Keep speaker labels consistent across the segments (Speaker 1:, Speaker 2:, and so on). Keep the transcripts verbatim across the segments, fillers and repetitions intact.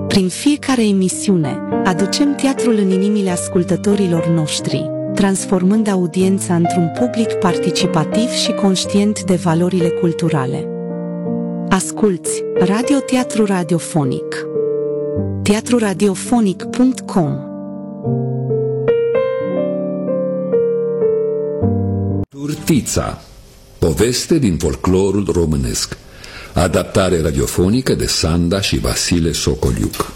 Speaker 1: Prin fiecare emisiune, aducem teatrul în inimile ascultătorilor noștri, transformând audiența într-un public participativ și conștient de valorile culturale. Asculți Radio-Teatru Radiofonic. teatru radiofonic punct com.
Speaker 2: Turtița, poveste din folclorul românesc. Adaptare radiofonică de Sanda și Vasile Socoliuc.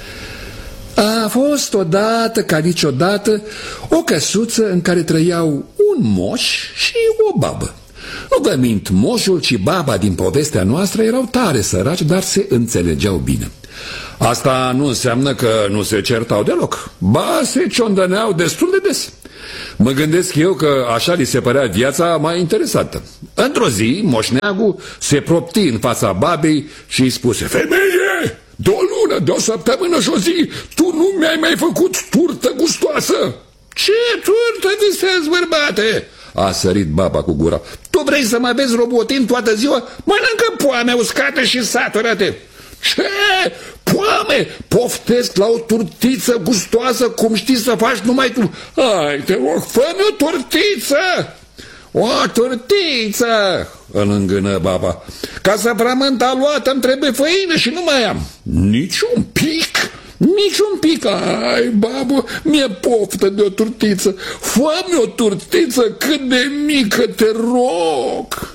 Speaker 2: A fost odată ca niciodată o căsuță în care trăiau un moș și o babă. Nu vă mint, moșul și baba din povestea noastră erau tare săraci, dar se înțelegeau bine. Asta nu înseamnă că nu se certau deloc. Ba, se ciondăneau destul de des. Mă gândesc eu că așa li se părea viața mai interesantă. Într-o zi, moșneagul se propti în fața babei și îi spuse: "Femeie, de o lună, de o săptămână și o zi, tu nu mi-ai mai făcut turtă gustoasă." "Ce turtă visezi, bărbate?" a sărit baba cu gura. "Tu vrei să mă vezi robotin toată ziua? Mănâncă poame uscate și satură-te." "Ce? Poame? Poftesc la o turtiță gustoasă cum știi să faci numai tu. Hai, te rog, fă-mi o turtiță." "O turtiță?" îl îngână baba. "Ca să frământ aluată îmi trebuie făină și nu mai am." "Nici un pic, nici un pic. Ai, babă, mi-e poftă de o turtiță. Fă-mi o turtiță cât de mică, te rog."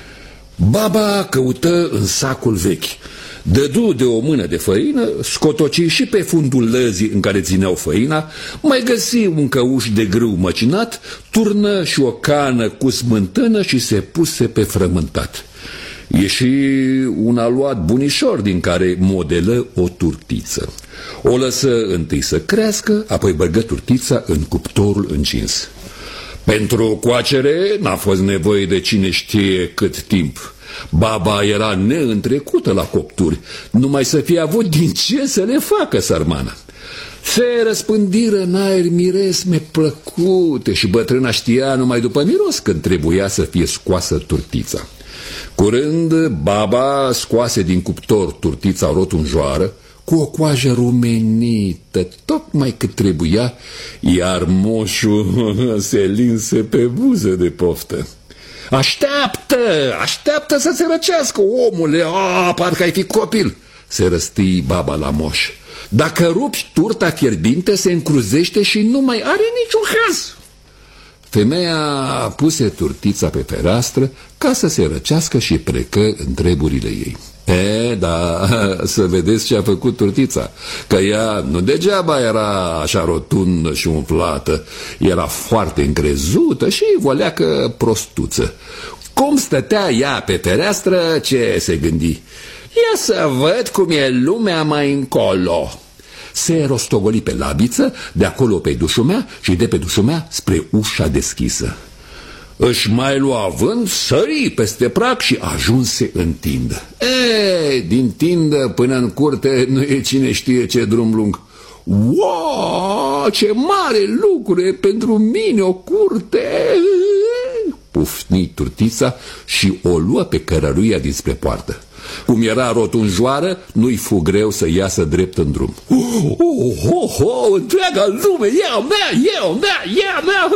Speaker 2: Baba căută în sacul vechi, dădu de o mână de făină, scotoci și pe fundul lăzii în care țineau făina, mai găsi un căuș de grâu măcinat, turnă și o cană cu smântână și se puse pe frământat. Ieși un aluat bunișor din care modelă o turtiță. O lăsă întâi să crească, apoi băgă turtița în cuptorul încins. Pentru coacere n-a fost nevoie de cine știe cât timp. Baba era neîntrecută la copturi, numai să fie avut din ce să le facă sărmana. Se răspândiră în aer miresme plăcute și bătrâna știa numai după miros când trebuia să fie scoasă turtița. Curând, baba scoase din cuptor turtița rotunjoară, cu o coajă rumenită, tocmai cât trebuia, iar moșul se linse pe buze de poftă. "Așteaptă, așteaptă să se răcească, omule, a, parcă ai fi copil," se răstii baba la moș. "Dacă rupi turta fierbinte, se încruzește și nu mai are niciun haz." Femeia puse turtița pe fereastră ca să se răcească și plecă în treburile ei. E, da, să vedeți ce a făcut turtița, că ea nu degeaba era așa rotundă și umflată, era foarte încrezută și voleacă prostuță. Cum stătea ea pe fereastră, ce se gândi? Ia să văd cum e lumea mai încolo. Se rostogoli pe labiță, de acolo pe dușumea și de pe dușumea spre ușa deschisă. Își mai lua vânt, sări peste prag și ajunse în tindă. E, din tindă până în curte nu e cine știe ce drum lung. Wow, ce mare lucru e pentru mine o curte! Pufni turtița și o luă pe cărăruia dinspre poartă. Cum era rotunjoară, nu-i fu greu să iasă drept în drum. Oh, oh, oh, oh, întreaga lume, e a mea, e a mea, e a mea!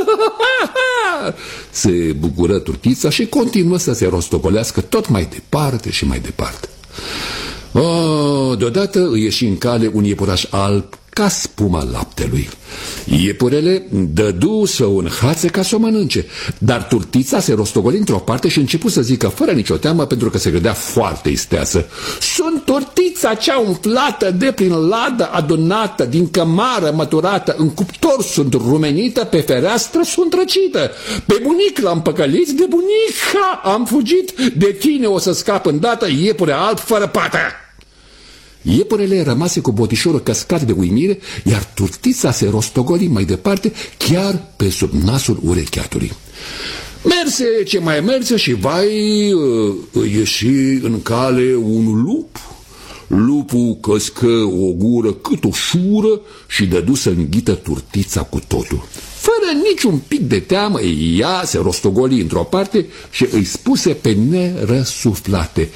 Speaker 2: Se bucură turtița și continuă să se rostogolească tot mai departe și mai departe. Oh, deodată îi ieși în cale un iepuraș alb ca spuma laptelui. Iepurele dădu să o înhațe ca să o mănânce, dar turtița se rostogoli într-o parte și începu să zică fără nicio teamă, pentru că se gândea foarte isteață: "Sunt turtița cea umflată de prin ladă adunată, din cămară măturată, în cuptor sunt rumenită, pe fereastră sunt răcită. Pe bunic l-am păcălit, de bunic ha, am fugit, de tine o să scap îndată, iepure alb fără pată." Iepurele rămase cu botișorul căscat de uimire, iar turtița se rostogoli mai departe, chiar pe sub nasul urecheatului. Merse ce mai merse și vai, îi ieși în cale un lup. Lupul căscă o gură cât o șură și dădu să înghită turtița cu totul. Fără niciun pic de teamă, ea se rostogoli într-o parte și îi spuse pe nerăsuflate: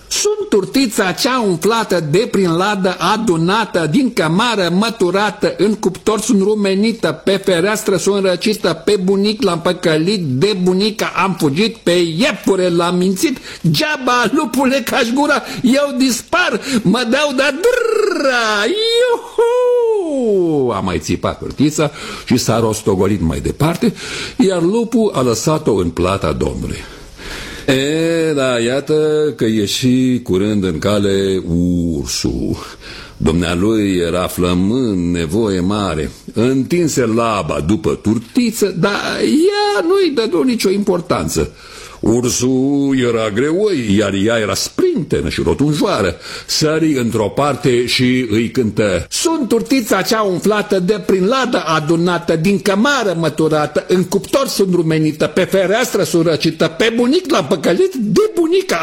Speaker 2: Sunt turtița cea umflată de prin ladă, adunată, din cămară măturată, în cuptor sunt rumenită, pe fereastră sunt răcită, pe bunic l-am păcălit, de bunica am fugit, pe iepure l-am mințit, geaba, lupule, ca-și gura, eu dispar, mă dau de drra, iuhu! A mai țipat turtița și s-a rostogolit mai departe, iar lupul a lăsat-o în plata Domnului. E, da, iată că ieși curând în cale ursul. Dumnealui era flămând, nevoie mare. Întinse laba după turtiță, dar ea nu-i dădu nicio importanță. Ursul era greoi, iar ea era sprintenă și rotunjoară. Sări într-o parte și îi cântă: sunt turtița cea umflată de prin ladă adunată, din cămară măturată, în cuptor sunt rumenită, pe fereastră sunt răcită, pe bunic l-am păcălit, de bunica